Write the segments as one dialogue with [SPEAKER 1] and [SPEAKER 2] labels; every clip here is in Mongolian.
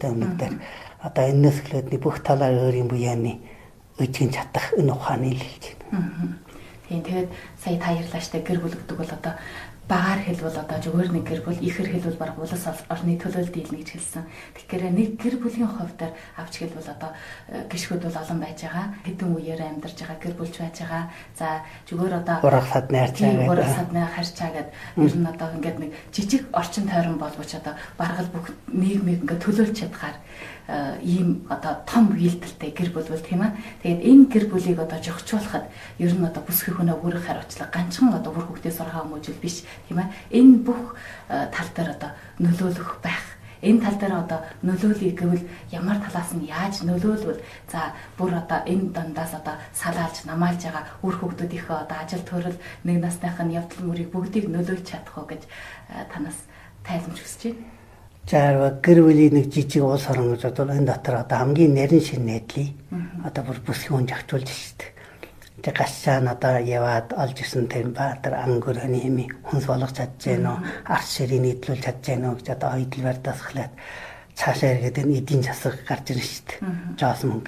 [SPEAKER 1] штэ өмнөд дээр одоо энэс эхлээд бүх талаар өөрийн буяаны үжигэн чадах энэ ухааны л хэлж байна.
[SPEAKER 2] Тийм тэгээд сая та ярьлаа штэ гэр бүл гэдэг бол одоо багаар хэлбэл одоо зүгээр нэг гэр бүл ихэр хэлбэл баг улс орны төлөөлөлд дийлнэ гэж хэлсэн. Тэгэхээр нэг гэр бүлийн хувьд авч хэлбэл одоо гишгүүд бол олон байж байгаа. Хэдэн үеэр амьдарч байгаа гэр бүлч байж байгаа. За зүгээр одоо
[SPEAKER 1] ураг садны
[SPEAKER 2] харьцаа гэдэг ер нь одоо ингээд нэг жижиг орчин тойрон боловч одоо баргал бүх нийгмийг ингээд төлөөлж чадхаар ийм одоо том биелдэлтэй гэр бүл бол тийм аа. Тэгээд энэ гэр бүлийг одоо зохицуулахад ер нь одоо бүсгүй хүнээ үүрэг хариуцлага ганцхан одоо бүр хүүхдээ сургаа хүмүүжил биш тийм аа. Энэ бүх тал дээр одоо нөлөөлөх байх. Энэ тал дээр одоо нөлөөлөе гэвэл ямар талаас нь яаж нөлөөлвөл за бүр одоо энэ дандаас одоо салаалж намаалж байгаа үр хүүхдүүдийнхээ одоо ажил төрөл нэг насных нь явдал мөрийг бүгдийг нөлөөлж чадах уу гэж танаас тайлбарч хүсэж байна.
[SPEAKER 1] За гэр бүлийн нэг жижиг улс орон гэж бодвол энэ дотор одоо хамгийн нарийн шин найдлыг одоо бүр бүсгүй хүн жагчуулж штэ. Тэг гашаан одоо яваад олж исэн тэр баатар ангөр хэмээ хүнс болгож чадж гэнэ үү, арт ширийг нийтлүүлж чадж гэнэ үү гэж одоо ойдлвардаас эхлээд цаашаа эргээд энэ эдийн засаг гарч ирнэ штэ. Жоос мөнгө.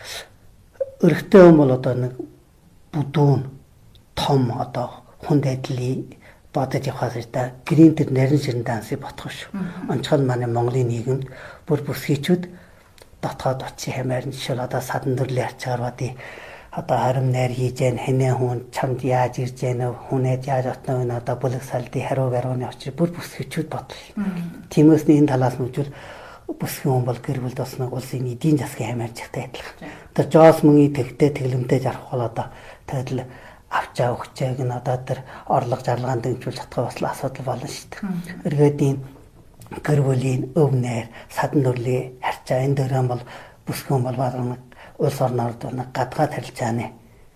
[SPEAKER 1] Өргөтэй юм бол одоо нэг бүдүүн том одоо хүнд айдлын бодож явахаас та гэрийн тэр нарийн ширэн дансыг ботох шүү. Онцгой манай Монголын нийгэмд бүр бүсгийчүүд дотоод очи хэмээр нь жишээл одоо садан дөрлөө харчаар бади одоо харим найр хийж гэн хэнэ хүн чамд яаж ирж гэнэ хүнээд яаж отно вэ одоо бүлэг салдын хариу гарууны очир бүр бүсгийчүүд бодлоо. Тиймээс энэ талаас нь үжил бүсгүй хүн бол гэр бүлд бас нэг улсын эдийн засгийн хэмээр жигтэй адилхан. Одоо жоос мөнгөний тэгтээ тэглэмтэй жарах бол одоо тэгэл авчаа өгчээг нь одоо тэр орлого зарлагаанд дэмжүүлж чадах бас асуудал болно шүү дээ. Эргээд энэ гэр бүлийн өв найр, садан дөрлөө харьцаа энэ дөрөв бол бүсгүй хүн бол баг улс орноор нэг гадгаад харилцааны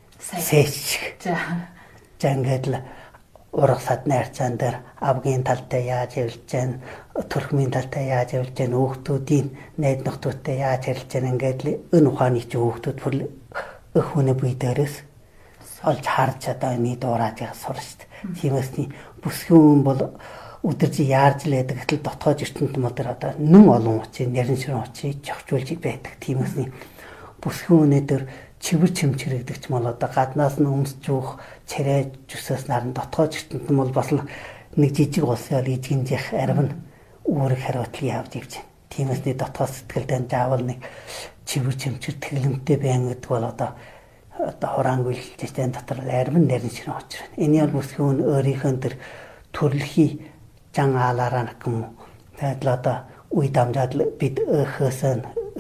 [SPEAKER 1] сэж. За ингээд л ураг садны харьцаан дээр авгийн талтай яаж явж гэн, төрхмийн талтай яаж явж гэн, хүүхдүүдийн найд нөхдүүдтэй яаж харилцаж гэн ингээд л энэ ухааны чи хүүхдүүд бүр өх хүнээ бие дээрээс олж харж одоо энэ дуурайж сурна шүү дээ. Тиймээс бүсгүй хүн бол өдөржи яарж л байдаг. Гэтэл дотоод ертөнд модер одоо нүн олон учрыг нарийн ширэн учрыг зохицуулж байдаг. Тиймээс бүсгүй хүнээ дээр чивэр чимчрэгдэгч мал одоо гаднаас нь өмсч уух царай зүсээс наран дотоод ертөнд нь бол бас нэг жижиг улсын эжгэнжих арив нь үүрэг хариуцлага явж ивж байна. Тиймээс дотоод сэтгэлдээ заавал нэг чивэр чимчэр тэглэмтэй байна гэдэг бол одоо хураангүй хэлжтэй дотор арим нарийн ширэн учир. Энэ яг бүсгүй хүн өөрийнхөө тэр төрөлхий жан аалаараа гэмүү. Тэгэл одоо үе дамжаад бид өхөөсөн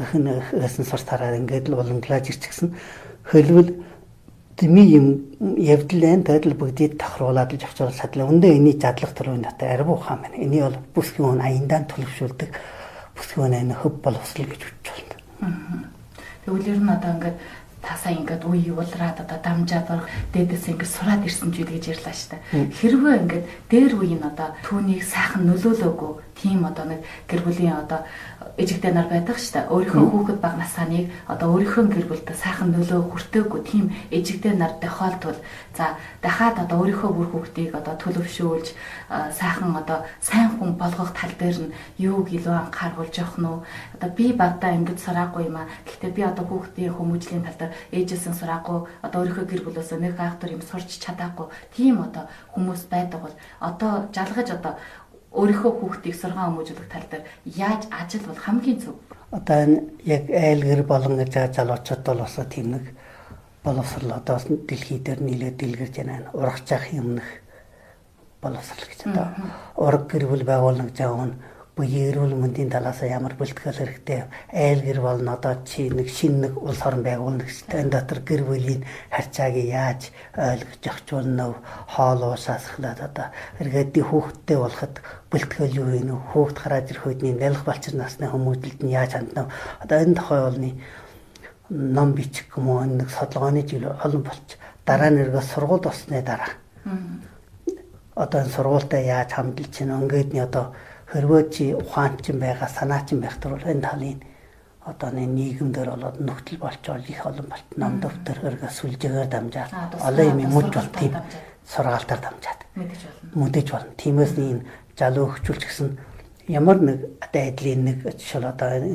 [SPEAKER 1] суртаараа ингээд л уламжлаж ирчихсэн. Хөлвөл дими юм явдал энэ тэгэл бүгдийг тохируулаад л зохицуулах чадлаа. Өндөө энийг задлах төрөний дотор арив ухаан байна. Энийг бол бүсгүй хүн аяндаа төлөвшүүлдэг. Бүсгүй хүн энэ хөв боловсрол гэж үзэж байна.
[SPEAKER 2] Тэгвэл ер нь одоо ингээд тасаа ингээд үе уулраад одоо дамжаад баг дээдээс ингээд сураад ирсэн ч гэж ярьлаа шүү дээ. Хэрвээ ингээд дээр үе нь одоо түүнийг сайхан нөлөөлөөгүй тийм одоо нэг гэр бүлийн одоо ижигтэй нар байдаг шүү дээ. Өөрийнхөө хүүхэд баг насааныг одоо өөрийнхөө гэр бүлд сайхан нөлөө хүртээгүй тийм ижигтэй нар тохиолдвол за дахиад одоо өөрийнхөө бүр хүүхдийг одоо төлөвшүүлж сайхан одоо сайн хүн болгох тал дээр нь юуг илүү анхааруулж явах нь одоо би багтаа ингэж сураагүй юм аа. Гэхдээ би одоо хүүхдийн хүмүүжлийн тал дээр ээжээсээ сураагүй одоо өөрийнхөө гэр бүлөөсөө нэг гайхтар юм сурч чадаагүй тийм одоо хүмүүс байдаг бол одоо жалгаж одоо өөрийнхөө хүүхдийг сургаан хүмүүжүүлэх тал дээр яаж ажиллавал хамгийн зөв?
[SPEAKER 1] Одоо энэ яг айл гэр болон гэж залуучууд бол бас тийм нэг боловсрол одоо дэлхий дээр нийлээд дэлгэрж байна. Урагчаах юмнах боловсрол гэж одоо ураг гэр бүл байгуулна гэж байгаа нь буюу эрүүл мэндийн талаас ямар бэлтгэл хэрэгтэй. Айл гэр болно одоо чи нэг шинэ нэг улс орн байгуулна гэж энэ дотор гэр бүлийн харьцааг яаж ойлгож зохицуулна вэ? Хоол уусаас эхлээд одоо эргээд хүүхдтэй болоход бэлтгэл юу вэ? Хүүхд гараад ирэх үедний нялх балчир насны хүмүүжлэлд нь яаж хандна вэ? Одоо энэ тохиолны ном бичих юм уу нэг судалгааны жил олон болч дараа нь эргээд сургууль болсны дараа одоо энэ сургуультай яаж хамдалж чинь ингээд нь одоо хэрвээ чи ухаанчин байгаа санаачин байх тул энэ талын одоо нэг нийгэмдэр болоод нөхцөл болчоор их олон болт ном дэвтэр эргээ сүлжээгээр дамжаад олон юм мөж бол тийм сургаалтаар дамжаад мэдэж болно. Тиймээс энэ залуу хөгжүүлж гисэн ямар нэг айдлын нэг жишээл одоо